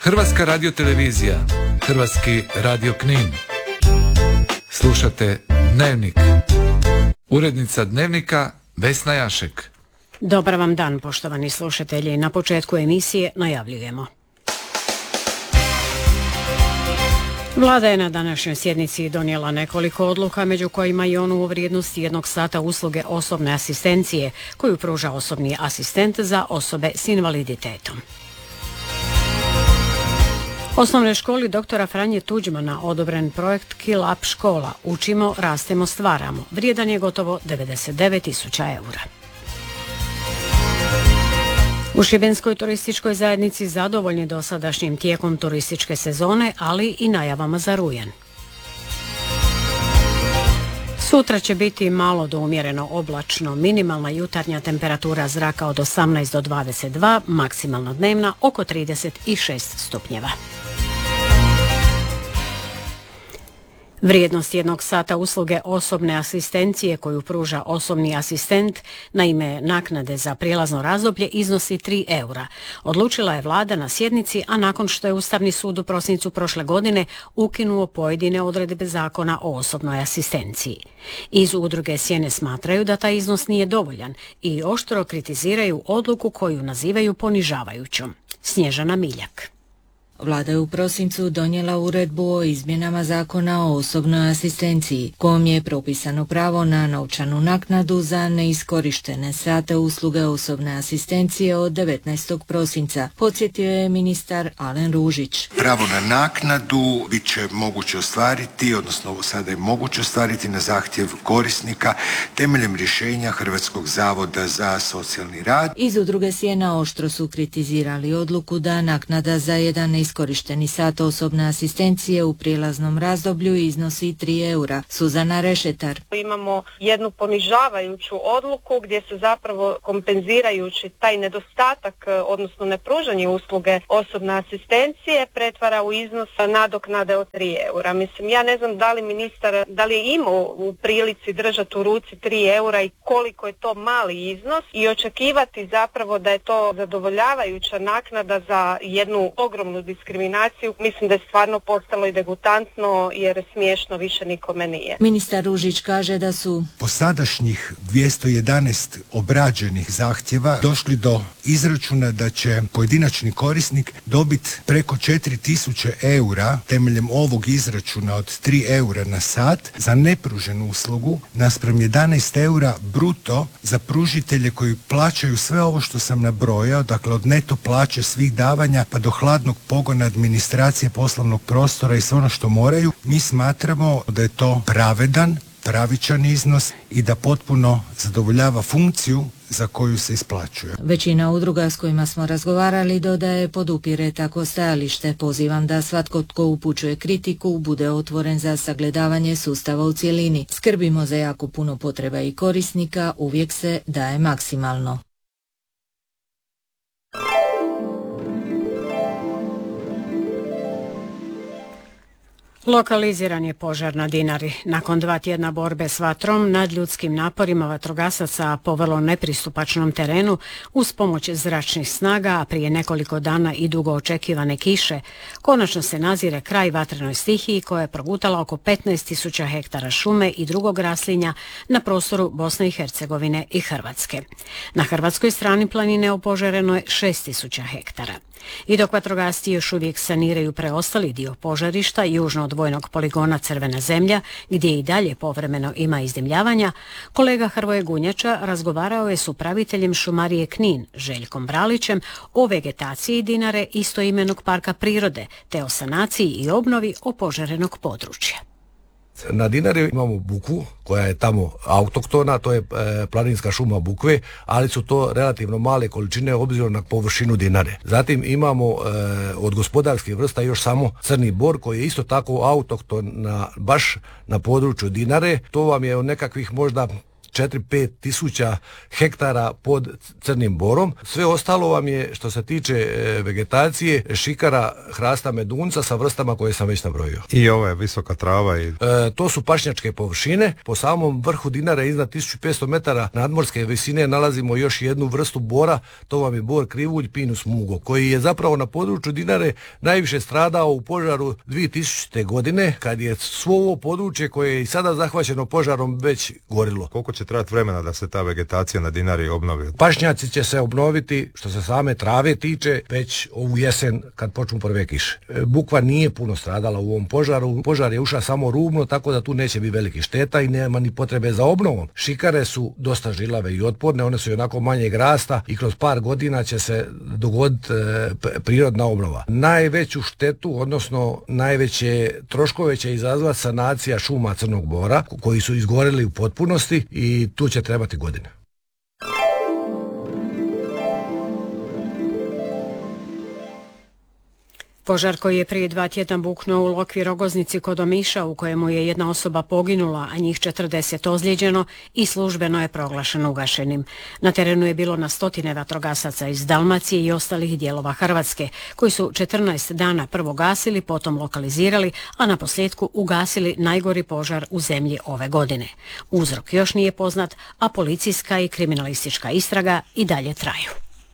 Hrvatska radiotelevizija, Hrvatski radio Knin. Slušate Dnevnik. Urednica Dnevnika Vesna Jašek. Dobar vam dan, poštovani slušatelji. Na početku emisije najavljujemo. Vlada je na današnjoj sjednici donijela nekoliko odluka, među kojima i onu u vrijednosti 1 sata usluge osobne asistencije koju pruža osobni asistent za osobe s invaliditetom. Osnovnoj školi doktora Franje Tuđmana odobren projekt Kill Up škola. Učimo, rastemo, stvaramo. Vrijedan je gotovo 99.000 eura. U Šibenskoj turističkoj zajednici zadovoljni dosadašnjim tijekom turističke sezone, ali i najavama za rujan. Sutra će biti malo do umjereno oblačno, minimalna jutarnja temperatura zraka od 18 do 22, maksimalno dnevna oko 36 stupnjeva. Vrijednost 1 sata usluge osobne asistencije koju pruža osobni asistent na ime naknade za prijelazno razdoblje iznosi 3 eura. Odlučila je vlada na sjednici, a nakon što je Ustavni sud u prosincu prošle godine ukinuo pojedine odredbe zakona o osobnoj asistenciji. Iz udruge Sjene smatraju da taj iznos nije dovoljan i oštro kritiziraju odluku koju nazivaju ponižavajućom. Snježana Miljak. Vlada je u prosincu donijela uredbu o izmjenama zakona o osobnoj asistenciji, kojom je propisano pravo na novčanu naknadu za neiskorištene sate usluge osobne asistencije od 19. prosinca, podsjetio je ministar Alen Ružić. Pravo na naknadu bit će moguće ostvariti, odnosno sada je moguće ostvariti na zahtjev korisnika temeljem rješenja Hrvatskog zavoda za socijalni rad. Iz udruge Sjena oštro su kritizirali odluku da naknada za jedan iskorišteni sat osobne asistencije u prijelaznom razdoblju iznosi 3 eura. Suzana Rešetar. Imamo jednu ponižavajuću odluku gdje se zapravo kompenzirajući taj nedostatak, odnosno nepružanje usluge osobne asistencije pretvara u iznos nadoknade od 3 eura. Mislim, ja ne znam da li ministar, da li je imao u prilici držati u ruci 3 eura i koliko je to mali iznos i očekivati zapravo da je to zadovoljavajuća naknada za jednu ogromnu diskriminaciju, mislim da je stvarno postalo i degutantno jer smiješno više nikome nije. Ministar Ružić kaže da su po sadašnjih 211 obrađenih zahtjeva došli do izračuna da će pojedinačni korisnik dobiti preko 4000 eura temeljem ovog izračuna od 3 eura na sat za nepruženu uslugu naspram 11 eura bruto za pružitelje koji plaćaju sve ovo što sam nabrojao, dakle od neto plaće svih davanja pa do hladnog pogona administracije poslovnog prostora i sve ono što moraju. Mi smatramo da je to pravičan iznos i da potpuno zadovoljava funkciju za koju se isplaćuje. Većina udruga s kojima smo razgovarali dodaje podupire tako stajalište. Pozivam da svatko tko upućuje kritiku bude otvoren za sagledavanje sustava u cjelini. Skrbimo za jako puno potreba i korisnika, uvijek se daje maksimalno. Lokaliziran je požar na Dinari. Nakon 2 tjedna borbe s vatrom, nadljudskim naporima vatrogasaca po vrlo nepristupačnom terenu, uz pomoć zračnih snaga, a prije nekoliko dana i dugo očekivane kiše, konačno se nazire kraj vatrenoj stihiji koja je progutala oko 15.000 hektara šume i drugog raslinja na prostoru Bosne i Hercegovine i Hrvatske. Na hrvatskoj strani planine opožareno je 6.000 hektara. I dok vatrogasci još uvijek saniraju preostali dio požarišta južno od vojnog poligona Crvena zemlja, gdje i dalje povremeno ima izdimljavanja, kolega Hrvoje Gunjača razgovarao je s upraviteljem šumarije Knin, Željkom Bralićem, o vegetaciji Dinare istoimenog parka prirode, te o sanaciji i obnovi opožarenog područja. Na Dinari imamo bukvu koja je tamo autoktona, to je planinska šuma bukve, ali su to relativno male količine obzirom na površinu Dinare. Zatim imamo od gospodarskih vrsta još samo crni bor koji je isto tako autokton baš na području Dinare. To vam je od nekakvih možda 4-5 tisuća hektara pod crnim borom. Sve ostalo vam je, što se tiče vegetacije, šikara, hrasta medunca sa vrstama koje sam već nabrojio. I ova je visoka trava i... To su pašnjačke površine. Po samom vrhu Dinare iznad 1500 metara nadmorske visine nalazimo još jednu vrstu bora, to vam je bor krivulj Pinus mugo, koji je zapravo na području Dinare najviše stradao u požaru 2000. godine, kad je svo ovo područje koje je i sada zahvaćeno požarom već gorilo. Koliko će trajati vremena da se ta vegetacija na Dinari obnovi? Pašnjaci će se obnoviti, što se same trave tiče, već ovu jesen kad počnu prve kiše. Bukva nije puno stradala u ovom požaru. Požar je ušao samo rubno, tako da tu neće biti veliki šteta i nema ni potrebe za obnovom. Šikare su dosta žilave i otporne, one su onako manjeg rasta i kroz par godina će se dogoditi prirodna obnova. Najveću štetu, odnosno najveće troškove će izazvati sanacija šuma crnog bora, koji su izgoreli u potpunosti i tu će trebati godine. Požar koji je prije 2 tjedna buknuo u Lokvi Rogoznici kod Omiša, u kojemu je jedna osoba poginula, a njih 40 ozlijeđeno i službeno je proglašeno ugašenim. Na terenu je bilo na stotine vatrogasaca iz Dalmacije i ostalih dijelova Hrvatske, koji su 14 dana prvo gasili, potom lokalizirali, a na posljedku ugasili najgori požar u zemlji ove godine. Uzrok još nije poznat, a policijska i kriminalistička istraga i dalje traju.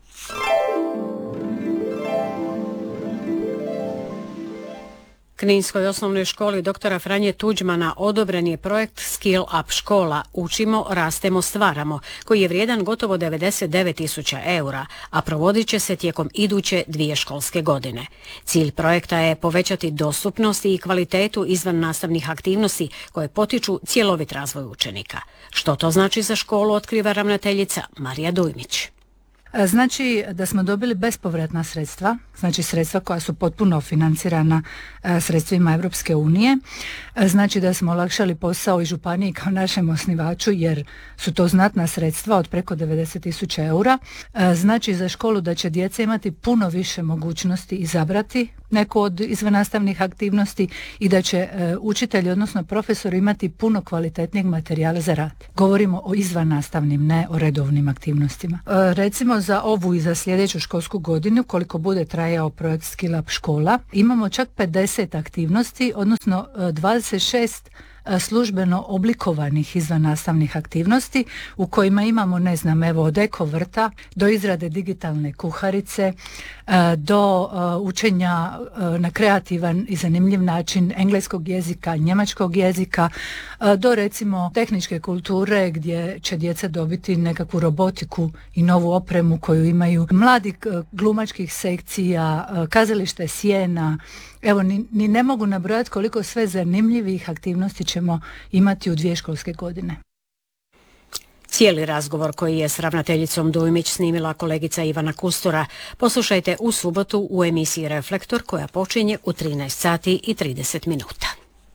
Kninskoj osnovnoj školi doktora Franje Tuđmana odobren je projekt Skill Up škola Učimo, rastemo, stvaramo, koji je vrijedan gotovo 99.000 eura, a provodit će se tijekom iduće 2 školske godine. Cilj projekta je povećati dostupnost i kvalitetu izvan nastavnih aktivnosti koje potiču cjelovit razvoj učenika. Što to znači za školu, otkriva ravnateljica Marija Dujmić. Znači da smo dobili bespovratna sredstva, znači sredstva koja su potpuno financirana sredstvima Europske unije, znači da smo olakšali posao i županiji kao našem osnivaču jer su to znatna sredstva od preko 90.000 eura, znači za školu da će djeca imati puno više mogućnosti izabrati neku od izvannastavnih aktivnosti i da će učitelji, odnosno profesori imati puno kvalitetnijeg materijala za rad. Govorimo o izvannastavnim, ne o redovnim aktivnostima. Recimo za ovu i za sljedeću školsku godinu, koliko bude trajao projekt Skill Up škola, imamo čak 50 aktivnosti, odnosno 26 službeno oblikovanih izvannastavnih aktivnosti u kojima imamo, od eko vrta do izrade digitalne kuharice, do učenja na kreativan i zanimljiv način engleskog jezika, njemačkog jezika, do recimo tehničke kulture gdje će djeca dobiti nekakvu robotiku i novu opremu koju imaju, mladih glumačkih sekcija, kazalište sjena. Evo, ni ne mogu nabrojati koliko sve zanimljivih aktivnosti ćemo imati u 2 školske godine. Cijeli razgovor koji je s ravnateljicom Dujmić snimila kolegica Ivana Kustura poslušajte u subotu u emisiji Reflektor koja počinje u 13 sati i 30 minuta.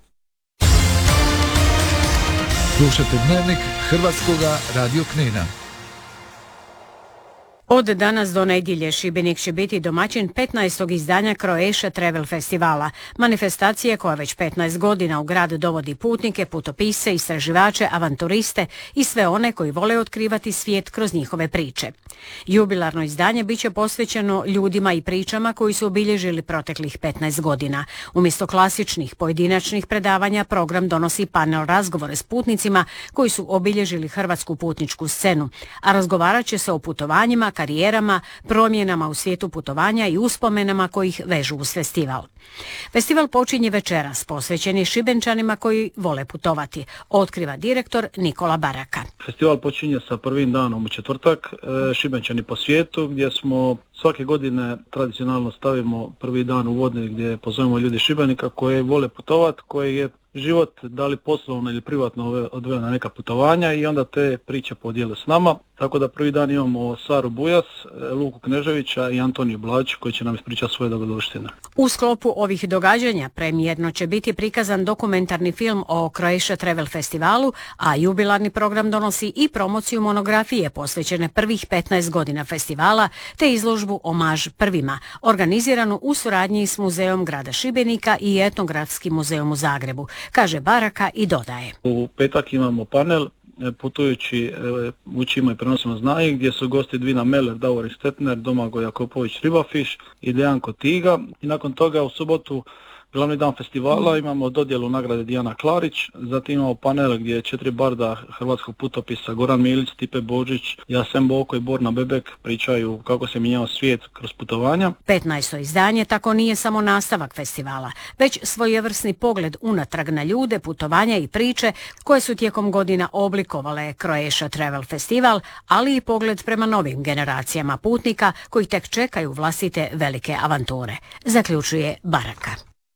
Slušajte Dnevnik Hrvatskoga radio Knina. Od danas do nedjelje Šibenik će biti domaćin 15. izdanja Croatia Travel Festivala, manifestacije koja već 15 godina u grad dovodi putnike, putopisce, istraživače, avanturiste i sve one koji vole otkrivati svijet kroz njihove priče. Jubilarno izdanje bit će posvećeno ljudima i pričama koji su obilježili proteklih 15 godina. Umjesto klasičnih pojedinačnih predavanja program donosi panel razgovore s putnicima koji su obilježili hrvatsku putničku scenu, a razgovarat će se o putovanjima, karijerama, promjenama u svijetu putovanja i uspomenama koji ih vežu uz festival. Festival počinje večeras, posvećen je Šibenčanima koji vole putovati, otkriva direktor Nikola Baraka. Festival počinje sa prvim danom u četvrtak, Šibenčani po svijetu, gdje smo svake godine tradicionalno stavimo prvi dan uvodni gdje pozovemo ljudi Šibenika koji vole putovati, koji je život da li poslovno ili privatno odveo na neka putovanja i onda te priče podijele s nama. Tako da prvi dan imamo Saru Bujas, Luku Kneževića i Antoniju Blač koji će nam ispričati svoje dogodovštine. U sklopu ovih događanja premijerno će biti prikazan dokumentarni film o Croatia Travel Festivalu, a jubilarni program donosi i promociju monografije posvećene prvih 15 godina festivala te izložbu Omaž prvima, organiziranu u suradnji s Muzeom grada Šibenika i Etnogradskim muzeom u Zagrebu, kaže Baraka i dodaje. U petak imamo panel putujući učimo i prenosimo znanje, gdje su gosti Dvina Meller, Davorin Stetner, Domagoj Jakopović Ribafiš i Dejan Kotiga. I nakon toga u subotu, glavni dan festivala, imamo dodjelu nagrade Dijana Klarić, zatim imamo panel gdje je 4 barda hrvatskog putopisa, Goran Milić, Stipe Božić, Jasen Boko i Borna Bebek pričaju kako se mijenjao svijet kroz putovanja. 15. izdanje tako nije samo nastavak festivala, već svojevrsni pogled unatrag na ljude, putovanja i priče koje su tijekom godina oblikovale Croatia Travel Festival, ali i pogled prema novim generacijama putnika koji tek čekaju vlastite velike avanture, zaključuje Baraka.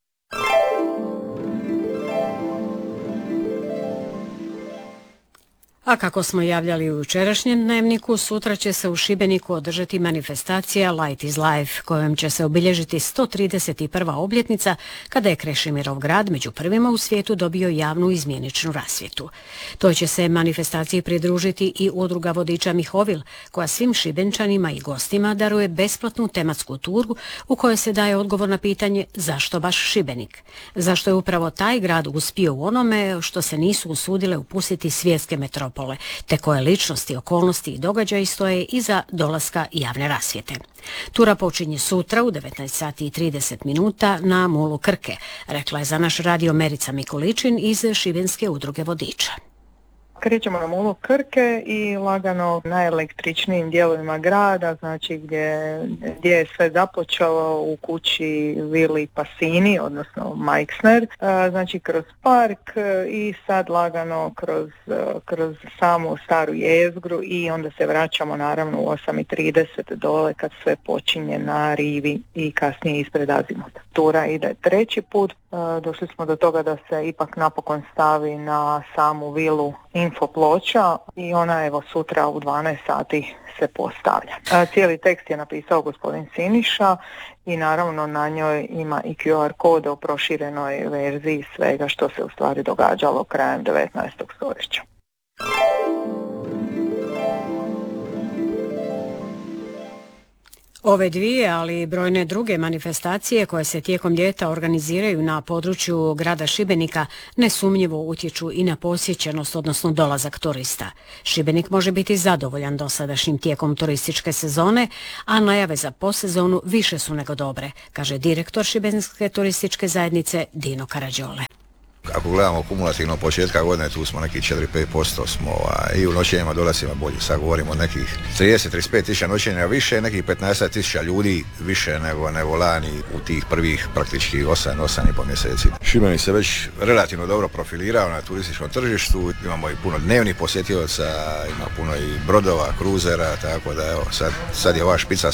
A kako smo javljali u jučerašnjem dnevniku, sutra će se u Šibeniku održati manifestacija Light is Life, kojom će se obilježiti 131. obljetnica kada je Krešimirov grad među prvima u svijetu dobio javnu izmjeničnu rasvjetu. To će se manifestaciji pridružiti i udruga vodiča Mihovil, koja svim Šibenčanima i gostima daruje besplatnu tematsku turu u kojoj se daje odgovor na pitanje zašto baš Šibenik. Zašto je upravo taj grad uspio u onome što se nisu usudile upustiti svjetske metropole, te koje ličnosti, okolnosti i događaji stoje iza dolaska javne rasvjete. Tura počinje sutra u 19:30 na Mulu Krke, rekla je za naš radio Merica Mikuličin iz Šibenske udruge vodiča. Krećemo na Mulu Krke i lagano najelektričnijim dijelovima grada, znači gdje je sve započelo u kući Vili Pasini, odnosno Majksner, znači kroz park i sad lagano kroz samu staru jezgru i onda se vraćamo naravno u 8:30 dole kad sve počinje na rivi i kasnije ispred Azimuta. Tura ide treći put, došli smo do toga da se ipak napokon stavi na samu vilu info ploča i ona evo sutra u 12 sati se postavlja. Cijeli tekst je napisao gospodin Siniša i naravno na njoj ima i QR kode o proširenoj verziji svega što se u stvari događalo krajem 19. stoljeća. Ove dvije, ali i brojne druge manifestacije koje se tijekom ljeta organiziraju na području grada Šibenika nesumnjivo utječu i na posjećenost, odnosno dolazak turista. Šibenik može biti zadovoljan dosadašnjim tijekom turističke sezone, a najave za posezonu više su nego dobre, kaže direktor Šibenske turističke zajednice Dino Karađole. Ako gledamo kumulativno početka godine, tu smo nekih 4-5% smo i u noćenjima dolazima bolji. Sad govorimo o nekih 30-35 tisuća noćenja više, nekih 15 tisuća ljudi više nego lani u tih prvih praktički 8,5 mjeseci. Šibenik se već relativno dobro profilirao na turističkom tržištu, imamo i puno dnevnih posjetioca, ima puno i brodova, kruzera, tako da evo, sad je ova špica.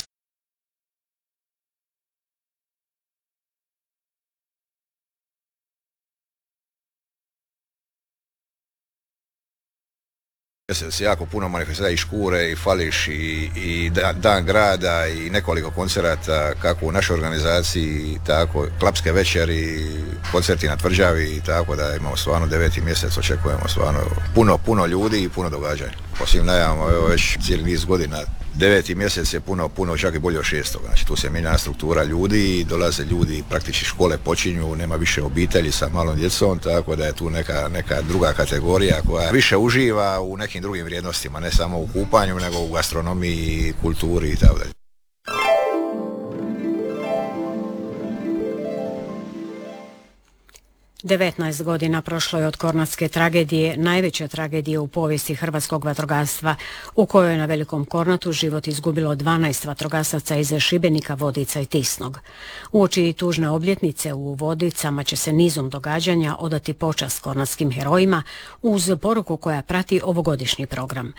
Se jako puno manifestacija i Škure i Fališ i Dan grada i nekoliko koncerata kako u našoj organizaciji, tako klapske večeri, koncerti na tvrđavi, tako da imamo stvarno 9. mjesec, očekujemo stvarno puno ljudi i puno događanja. Po svim najavama, evo već cijeli niz godina, 9. mjesec je puno čak i bolje od 6. Znači tu se mijenja struktura ljudi, dolaze ljudi, praktički škole počinju, nema više obitelji sa malom djecom, tako da je tu neka druga kategorija koja više uživa u nekim drugim vrijednostima, ne samo u kupanju, nego u gastronomiji, kulturi i tako dalje. "19 godina prošlo je od Kornatske tragedije, najveće tragedije u povijesti hrvatskog vatrogastva, u kojoj je na Velikom Kornatu život izgubilo 12 vatrogasaca iz Šibenika, Vodica i Tisnog. Uoči tužne obljetnice u Vodicama će se nizom događanja odati počast kornatskim herojima uz poruku koja prati ovogodišnji program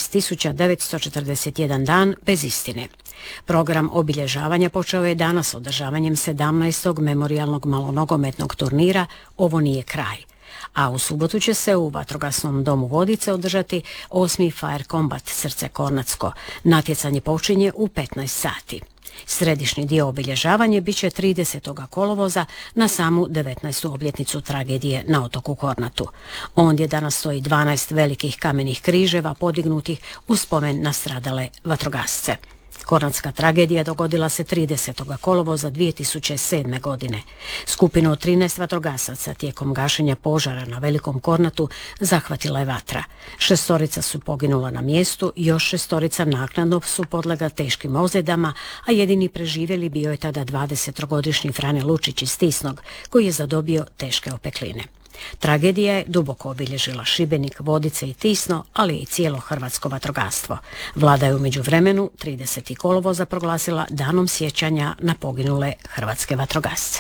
6941 dan bez istine. Program obilježavanja počeo je danas održavanjem 17. memorijalnog malonogometnog turnira Ovo nije kraj, a u subotu će se u Vatrogasnom domu Vodice održati 8. Fire Combat Srce Kornatsko. Natjecanje počinje u 15 sati. Središnji dio obilježavanja bit će 30. kolovoza na samu 19. obljetnicu tragedije na otoku Kornatu. Ondje danas stoji 12 velikih kamenih križeva podignutih u spomen na stradale vatrogasce. Kornatska tragedija dogodila se 30. kolovoza 2007. godine. Skupinu od 13 vatrogasaca tijekom gašenja požara na Velikom Kornatu zahvatila je vatra. 6 su poginula na mjestu, još 6 naknadno su podlegla teškim ozljedama, a jedini preživjeli bio je tada 20-godišnji Frane Lučić iz Tisnog, koji je zadobio teške opekline. Tragedija je duboko obilježila Šibenik, Vodice i Tisno, ali i cijelo hrvatsko vatrogastvo. Vlada je u međuvremenu 30. kolovoza proglasila danom sjećanja na poginule hrvatske vatrogasce.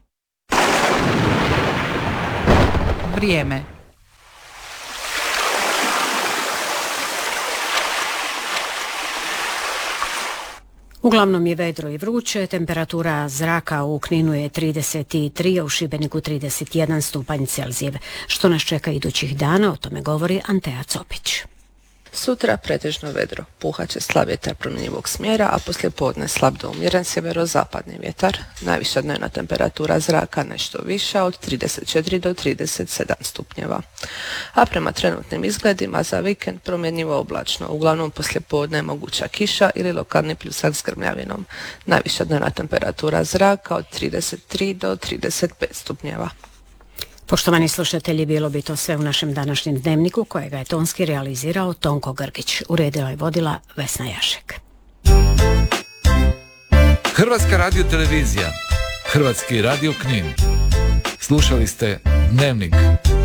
Vrijeme. Uglavnom je vedro i vruće, temperatura zraka u Kninu je 33, a u Šibeniku 31 stupanj Celzijev. Što nas čeka idućih dana, o tome govori Antea Copić. Sutra pretežno vedro, puhat će slab vjetar promjenjivog smjera, a poslijepodne slab do umjeren sjeverozapadni vjetar. Najviša dnevna temperatura zraka nešto viša od 34 do 37 stupnjeva. A prema trenutnim izgledima za vikend promjenjivo oblačno, uglavnom poslijepodne je moguća kiša ili lokalni pljusak s grmljavinom. Najviša dnevna temperatura zraka od 33 do 35 stupnjeva. Poštovani slušatelji, bilo bi to sve u našem današnjem dnevniku, kojega je tonski realizirao Tonko Grgić. Uredila i vodila Vesna Jašek. Hrvatska radiotelevizija, Hrvatski radio Knin. Slušali ste Dnevnik.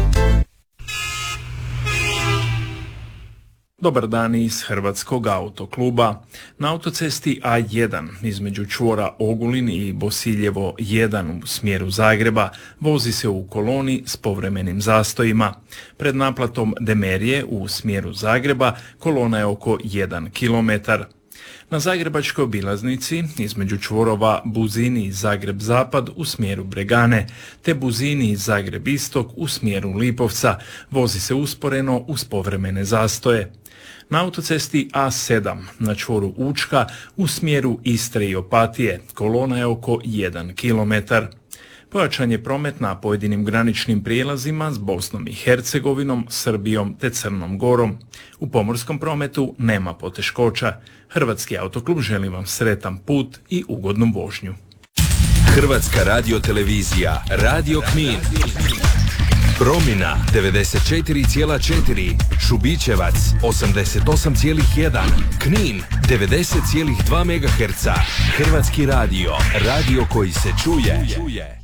Dobar dan iz Hrvatskog autokluba. Na autocesti A1 između čvora Ogulin i Bosiljevo 1 u smjeru Zagreba vozi se u koloni s povremenim zastojima. Pred naplatom Demerije u smjeru Zagreba kolona je oko 1 km. Na zagrebačkoj obilaznici između čvorova Buzini i Zagreb Zapad u smjeru Bregane te Buzini i Zagreb Istok u smjeru Lipovca vozi se usporeno uz povremene zastoje. Na autocesti A7 na čvoru Učka u smjeru Istre i Opatije kolona je oko 1 km. Pojačan je promet na pojedinim graničnim prijelazima s Bosnom i Hercegovinom, Srbijom te Crnom Gorom. U pomorskom prometu nema poteškoća. Hrvatski autoklub želi vam sretan put i ugodnu vožnju. Hrvatska radiotelevizija, Radio Knin. Promina 94,4, Šubićevac 88,1, Knin 90,2 MHz. Hrvatski radio, radio koji se čuje.